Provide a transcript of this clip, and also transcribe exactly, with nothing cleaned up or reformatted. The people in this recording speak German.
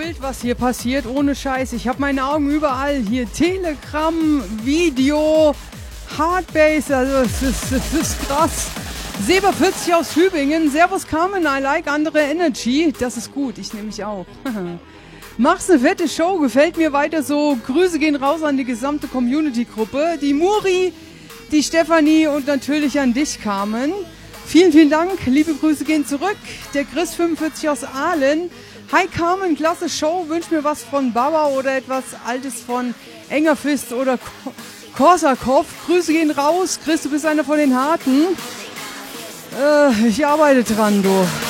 wild, was hier passiert, ohne Scheiß. Ich habe meine Augen überall. Hier Telegram, Video, Hardbase, also es ist, es ist krass. Seba vierzig aus Tübingen. Servus Carmen, I like andere Energy. Das ist gut, ich nehme mich auch. Mach's eine fette Show, gefällt mir weiter so. Grüße gehen raus an die gesamte Community-Gruppe. Die Muri, die Stefanie und natürlich an dich, Carmen. Vielen, vielen Dank. Liebe Grüße gehen zurück. Der Chris fünfundvierzig aus Aalen. Hi Carmen, klasse Show. Wünsch mir was von Baba oder etwas Altes von Engerfist oder Korsakow. Grüße gehen raus. Chris, du bist einer von den Harten. Äh, ich arbeite dran, du.